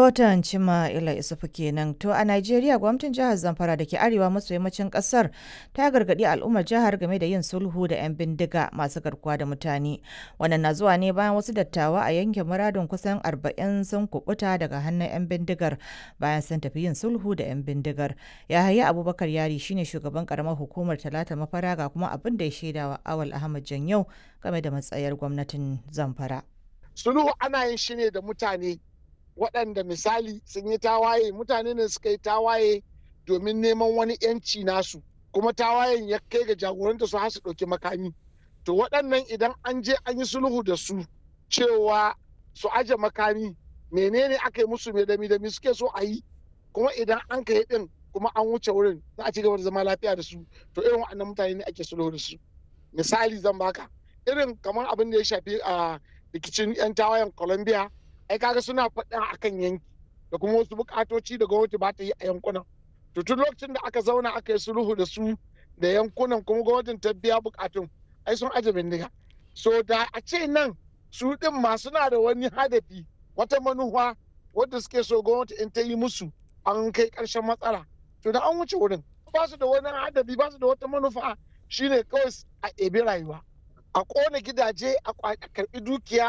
Rahoton Cima'ila Isufu kenan. To a Najeriya gwamnatin jihar Zamfara da ke arewa maso yammacin kasar ta gargaɗi al'ummar jihar game da yin sulhu da 'yan bindiga masu garkuwa da mutane. Wannan na zuwa ne bayan wasu dattawa a yankin muradun kusan 40 sun kubuta daga hannun 'yan bindigar bayan sun tafi yin sulhu da 'yan bindigar. Yahaya Abubakar Yari shine shugaban karamar hukumar Talata Mafara ga kuma abin da ya shaidawa Awal Ahmad Janyau game da matsayar gwamnatin Zamfara. Sulhu ana yin shi ne da mutane waɗanda misali sun yi tawaye, mutane ne suka yi tawaye domin neman wani 'yanci nasu, kuma tawayen ya kai ga jagoranta su har su ɗauki makami. To waɗannan idan an je an yi sulhu da su cewa su aje makami, menene aka yi musu, mai dami suke so a yi, kuma idan an kai din kuma an wuce wurin za a ci gaba da zama lafiya da su. To irin waɗannan mutane ne ake sulhu da su. Misali zan baka irin kamar abin da ya shafi a rikicin 'yan tawayen Colombia, ai kaga suna faɗa akan yanki da kuma wasu bukatoci da gwamnati ba ta yi a yankunan. To tun lokacin da aka zauna aka yi sulhu da su da yankunan kuma gwamnatin ta biya bukatun, ai sun aje bindiga. So da a ce nan su din ma suna da wani hadafi, wata manufa wadda suke so gwamnati in ta yi musu an kai ƙarshen matsala, to da an wuce wurin. Ba su da wani hadafi, ba su da wata manufa, shine kawai a ebi rayuwa, a ƙona gidaje, a karɓi dukiya,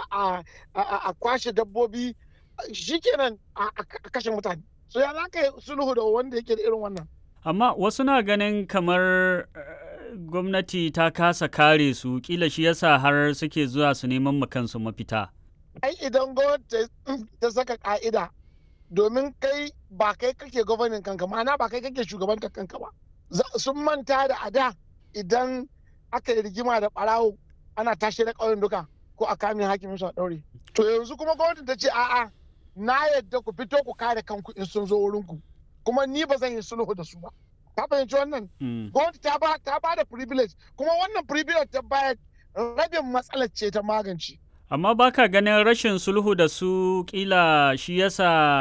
a kwashe dabbobi, shikenan a kashe mutane. So ya za ka yi sulhu da wanda yake da irin wannan? Amma wasu na ganin kamar gwamnati ta kasa kare su, kila shi yasa har suke zuwa su neman kansu mafita. Ai idan gwamnati ta saka ka'ida, domin kai ba kai kake gwamnatin kanka, ma'ana ba kai kake shugabantar kanka ba. Sun manta da ada idan aka yi rigima da ɓarawo ana tashi da ƙauyen duka ko a kame hakimin su a ɗaure. To yanzu kuma gwamnati ta ce a'a, na yadda ku fito ku kare kanku in sun zo wurinku, kuma ni ba zan yi sulhu da su ba. Ka fahimci wannan? Gwamnati ta ba da privilege, kuma wannan privilege ta bayar rabin matsalar ce ta magance. Amma baka ganin rashin sulhu da su kila shi yasa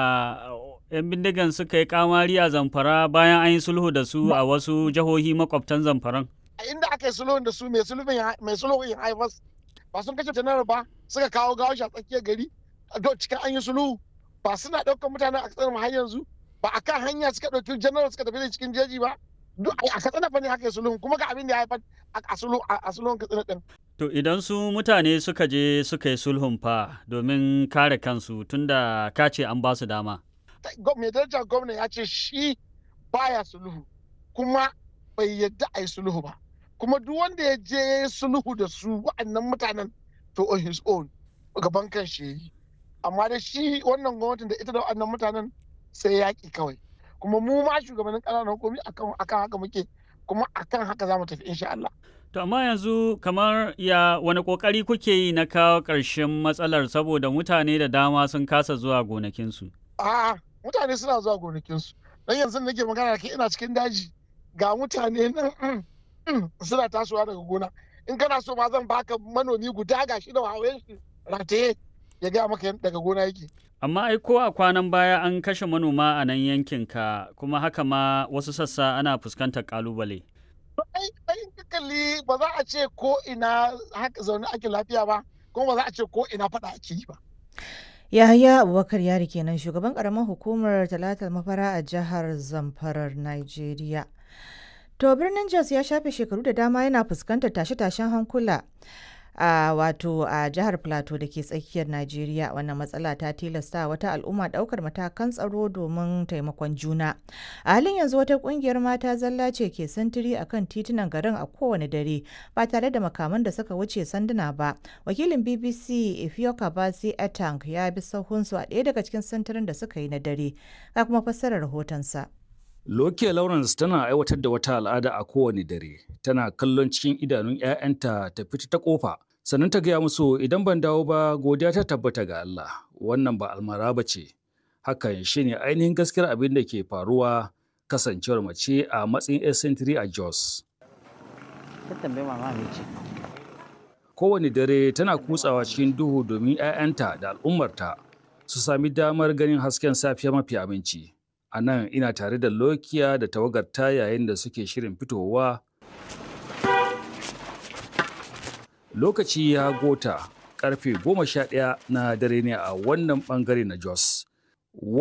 'yan bindigan suka yi kamari a Zamfara bayan an yi sulhu da su a wasu jihohi makwabtan Zamfaran? A inda aka yi sulhun da su mai sulhun ya haifar, ba sun kashe janar ba, suka kawo gawashi a tsakiyar gari cikin an yi sulhu, ba suna ɗaukar mutanen a kasar har yanzu, ba a kan hanya suka ɗauki janar suka tafi da cikin jeji ba, duk a katsina fa ne aka yi sulhun, kuma ga abin da ya haifar a sulhun katsina ɗin. To idan su mutane suka je suka yi sulhun fa domin kare kansu tunda ka ce an ba su dama. Mai daraja gwamna ya ce shi baya sulhu, kuma bai yadda a yi sulhu ba. Kuma duk wanda ya je ya yi sulhu da su wa'annan mutanen to on his own gaban kan shi yi. Amma da shi wannan gwamnatin da ita da wa'annan mutanen sai yaƙi kawai. Kuma mu ma shugabannin ƙananan hukumi akan haka muke, kuma akan haka za mu tafi insha Allah. To amma yanzu kamar wani ƙoƙari kuke yi na kawo ƙarshen matsalar saboda mutane da dama sun kasa zuwa gonakinsu? A'a, mutane suna zuwa gonakinsu. Dan yanzu nake magana da kai ina cikin daji, ga mutane nan suna tasowa daga gona. In kana so ma zan baka manomi guda gashi da wawayen shi rataye ya gaya maka daga gona yake. Amma ai ko a kwanan baya an kashe manoma a nan yankinka, kuma haka ma wasu sassa ana fuskantar ƙalubale. Ai kalli ba za a ce ko ina haka zaune ake lafiya ba, kuma ba za a ce ko ina faɗa ake yi ba. Yahaya Abubakar Yari kenan shugaban karamar hukumar Talatal Mafara a jihar Zamfarar Najeriya. To birnin Jos ya shafe shekaru da dama yana fuskantar tashe-tashen hankula a jihar Plateau da ke tsakiyar Najeriya. Wannan matsala ta tilasta wata al'umma daukar matakan tsaro domin taimakon juna. A halin yanzu wata kungiyar mata zalla ce ke sintiri akan titunan garin a kowane dare ba tare da makaman da suka wuce sanduna ba. Wakilin BBC Ifyoka Basi Etang ya bi sahunsu a ɗaya daga cikin sintirin da suka yi na dare. Ga kuma fassarar rahotonsa. Lokiya Lawrence tana aiwatar da wata al'ada a kowane dare. Tana kallon cikin idanun 'ya'yanta ta fita ta kofa. Sannan ta gaya musu idan ban dawo ba godiya ta tabbata ga Allah. Wannan ba almara ba ce. Hakan shine ainihin gaskiyar abin da ke faruwa kasancewar mace a matsayin 'yar sentiri a Jos. Kowane dare tana kutsawa cikin duhu domin 'ya'yanta da al'ummarta su sami damar ganin hasken safiya mafi aminci. A nan ina tare da Lokiya da tawagarta yayin da suke shirin fitowa. Lokaci ya gota, karfe 11 na dare ne a wannan bangare na Jos.